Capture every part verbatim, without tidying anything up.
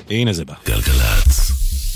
הנה זה בא. גלגלצ.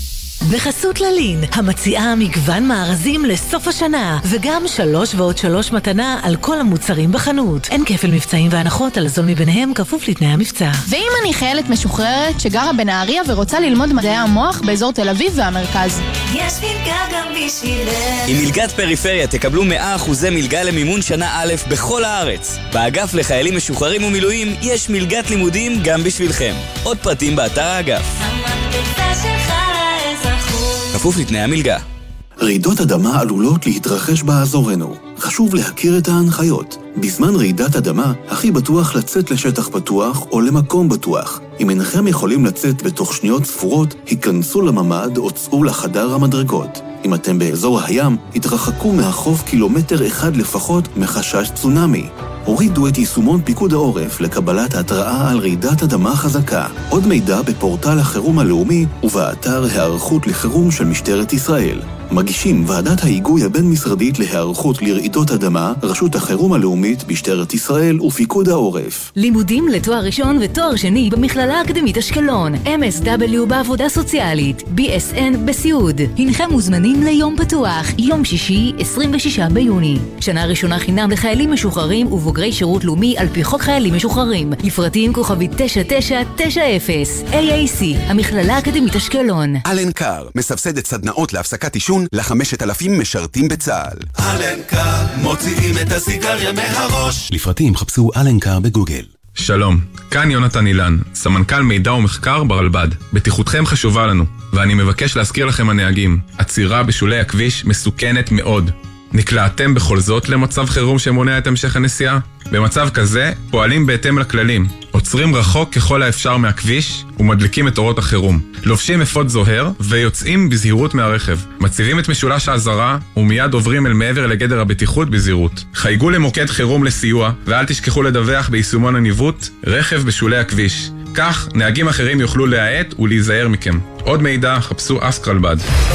בחסות ללין, המציעה מגוון מארזים לסוף השנה, וגם שלוש ועוד שלוש מתנה על כל המוצרים בחנות. אין כפל מבצעים והנחות על זול מביניהם, כפוף לתנאי המבצע. ואם אני חיילת משוחררת שגרה בנהריה ורוצה ללמוד מדעי המוח באזור תל אביב והמרכז, יש מלגה גם בשבילך. עם מלגת פריפריה תקבלו מאה אחוזי מלגה למימון שנה א' בכל הארץ. באגף לחיילים משוחררים ומילואים יש מלגת לימודים גם בשבילכם. עוד פרטים באתר האגף. המקפצה שלך לאזרחות. כפוף לתנאי המלגה. רעידות אדמה עלולות להתרחש באזורנו. חשוב להכיר את ההנחיות. בזמן רעידת אדמה, הכי בטוח לצאת לשטח פתוח או למקום בטוח. אם אינכם יכולים לצאת בתוך שניות ספורות, היכנסו לממד או צאו לחדר המדרגות. אם אתם באזור הים, התרחקו מהחוף קילומטר אחד לפחות מחשש צונאמי. הורידו את יישומון פיקוד העורף לקבלת התראה על רעידת אדמה חזקה. עוד מידע בפורטל החירום הלאומי ובאתר הערכות לחירום של משטרת ישראל. מגישים ועדת ההיגוי הבין-משרדית להיערכות לרעידות אדמה, רשות החירום הלאומית, משטרת ישראל ופיקוד העורף. לימודים לתואר ראשון ותואר שני במכללה האקדמית אשקלון, אם אס דאבליו בעבודה סוציאלית, בי אס אן בסיעוד. הנכם מוזמנים ליום פתוח, יום שישי, עשרים ושישה ביוני. שנה ראשונה חינם לחיילים משוחררים ובוגרי שירות לאומי על פי חוק חיילים משוחררים. לפרטים כוכבי תשע תשע תשע אפס. איי איי סי, המכללה האקדמית אשקלון. אלנקר מסבסדת סדנאות להפסקת עישון ל-חמשת אלפים משרתים בצה"ל. אלנקר, מוציאים את הסיגריה מהראש. לפרטים חפשו אלנקר בגוגל. שלום, כאן יונתן אילן, סמנכ"ל מידע ומחקר ברלב"ד. בטיחותכם חשובה לנו, ואני מבקש להזכיר לכם הנהגים, עצירה בשולי הכביש מסוכנת מאוד. נקלעתם בכל זאת למצב חירום שמונע את המשך הנסיעה? במצב כזה פועלים בהתאם לכללים, עוצרים רחוק ככל האפשר מהכביש ומדליקים את אורות החירום, לובשים אפוד זוהר ויוצאים בזהירות מהרכב, מציבים את משולש האזהרה ומיד עוברים אל מעבר לגדר הבטיחות בזהירות. חייגו למוקד חירום לסיוע ואל תשכחו לדווח ביישומון הניווט רכב בשולי הכביש, כך נהגים אחרים יוכלו להאט ולהיזהר מכם. עוד מידע חפשו אסק רלב"ד.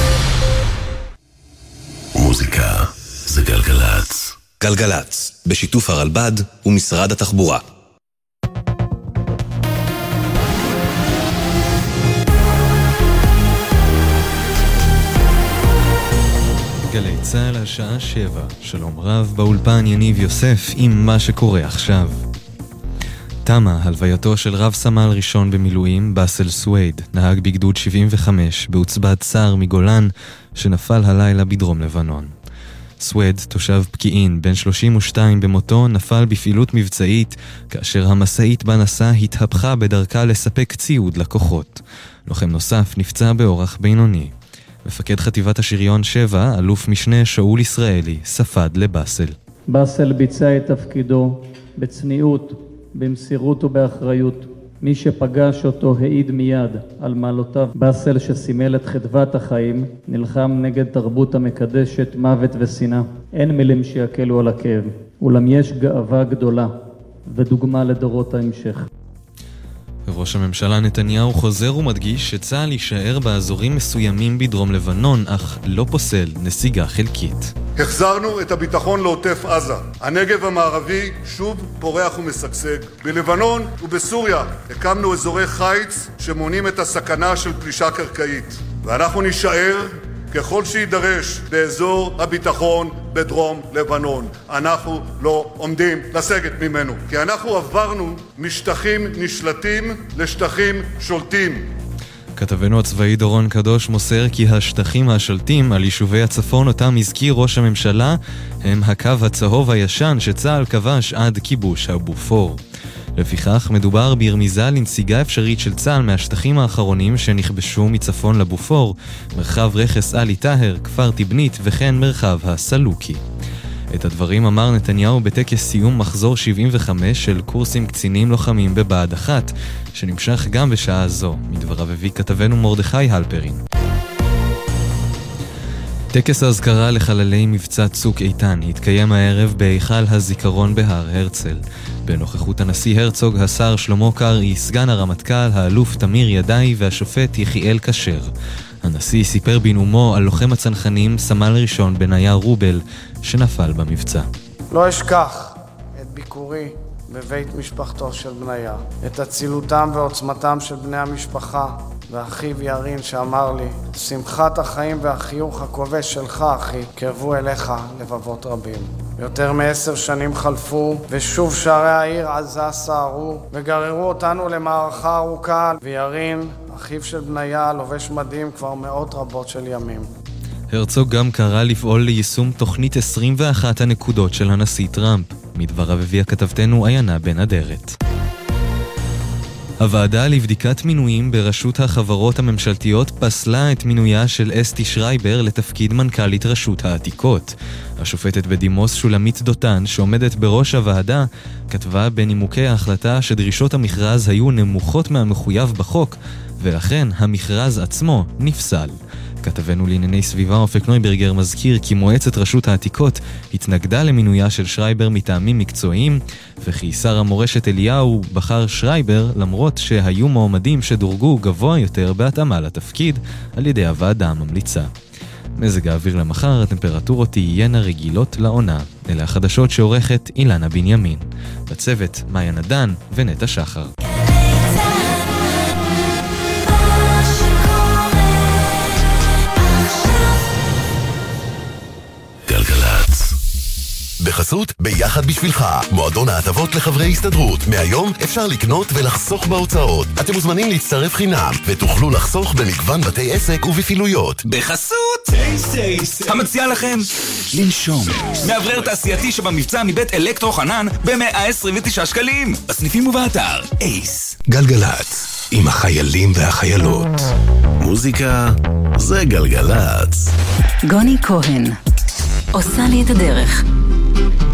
מוזיקה זה גלגלצ. גלגלצ, בשיתוף הרלב"ד ומשרד התחבורה. גלי צהל השעה שבע, שלום רב, באולפן יניב יוסף עם מה שקורה עכשיו. תמה הלווייתו של רב סמל ראשון במילואים באסל סווייד, נהג בגדוד שבעים וחמש בעוצבת צער מגולן שנפל הלילה בדרום לבנון. סווייד, תושב פקיעין, בן שלושים ושתיים במותו, נפל בפעילות מבצעית כאשר המשאית בה נסע התהפכה בדרכה לספק ציוד לקוחות. לוחם נוסף נפצע באורח בינוני. מפקד חטיבת השריון שבע, אלוף משנה שאול ישראלי, ספד לבאסל. באסל ביצע את תפקידו בצניעות, במסירות ובאחריות. מי שפגש אותו העיד מיד על מעלותיו. באסל שסימל את חדוות החיים, נלחם נגד תרבות המקדשת מוות ושנאה. אין מילים שיקלו על הכאב, אולם יש גאווה גדולה ודוגמה לדורות ההמשך. ראש הממשלה נתניהו חוזר ומדגיש שצה"ל יישאר באזורים מסוימים בדרום לבנון, אך לא פוסל נסיגה חלקית. החזרנו את הביטחון לעוטף עזה. הנגב המערבי שוב פורח ומשגשג. בלבנון ובסוריה הקמנו אזורי חיץ שמונים את הסכנה של פלישה קרקעית. ואנחנו נשאר ככל שידרש באזור הביטחון בדרום לבנון. אנחנו לא עומדים לסגת ממנו, כי אנחנו עברנו משטחים נשלטים לשטחים שולטים. כתבנו הצבאי דורון קדוש מוסר כי השטחים השלטים על יישובי הצפון אותם הזכיר ראש הממשלה הם הקו הצהוב הישן שצה"ל כבש עד כיבוש הבופור. לפיכך מדובר ברמיזה לנסיגה אפשרית של צה"ל מהשטחים האחרונים שנכבשו מצפון לבופור, מרחב רכס אלי טהר, כפר תבנית וכן מרחב הסלוקי. את הדברים אמר נתניהו בטקס סיום מחזור שבעים וחמש של קורסים קצינים לוחמים בבה"ד אחת, שנמשך גם בשעה זו. מדבריו הביא כתבנו מרדכי הלפרין. טקס ההזכרה לחללי מבצע צוק איתן התקיים הערב בהיכל הזיכרון בהר הרצל. בנוכחות הנשיא הרצוג, השר שלמה קרעי, סגן הרמטכ"ל, האלוף תמיר ידעי והשופט יחיאל כשר. הנשיא סיפר בנאומו על לוחם הצנחנים סמל ראשון בניה רובל שנפל במבצע. לא אשכח את ביקורי בבית משפחתו של בניה, את הצילותם ועוצמתם של בני המשפחה ואחיו ירין שאמר לי, שמחת החיים והחיוך הכובש שלך, אחי, קרבו אליך לבבות רבים. יותר מעשר שנים חלפו, ושוב שערי העיר עזה סערו, וגררו אותנו למערכה ארוכה, וירין, אחיו של בניה, לובש מדים כבר מאות רבות של ימים. הרצוג גם קרא לפעול ליישום תוכנית עשרים ואחת הנקודות של הנשיא טראמפ. מדבריו הביאה כתבתנו עיינה בן אדרת. הוועדה לבדיקת מינויים ברשות החברות הממשלתיות פסלה את מינויה של אסתי שרייבר לתפקיד מנכ"לית רשות העתיקות. השופטת בדימוס שולמית דותן, שעומדת בראש הוועדה, כתבה בנימוקי ההחלטה שדרישות המכרז היו נמוכות מהמחויב בחוק, ולכן המכרז עצמו נפסל. כתבנו לענייני סביבה אופק נויברגר מזכיר כי מועצת רשות העתיקות התנגדה למינויה של שרייבר מטעמים מקצועיים, וכי שר המורשת אליהו בחר שרייבר למרות שהיו מועמדים שדורגו גבוה יותר בהתאמה לתפקיד על ידי הוועדה הממליצה. מזג האוויר למחר, הטמפרטורות תהיינה רגילות לעונה. אלה החדשות שעורכת אילנה בנימין. בצוות מאיה נדן ונטע שחר. בחסות ביחד בשבילך, מועדון ההטבות לחברי הסתדרות. מהיום אפשר לקנות ולחסוך בהוצאות. אתם מוזמנים להצטרף חינם ותוכלו לחסוך במגוון בתי עסק ובפעילויות. בחסות טייסט טייסט המציע לכם לנשום מאוורר תעשייתי שבמבצע מבית אלקטרו חנן ב-מאה עשרים ותשעה שקלים בסניפים ובאתר אייס. גלגלץ עם החיילים והחיילות. מוזיקה זה גלגלץ. גוני כהן עושה לי את הדרך.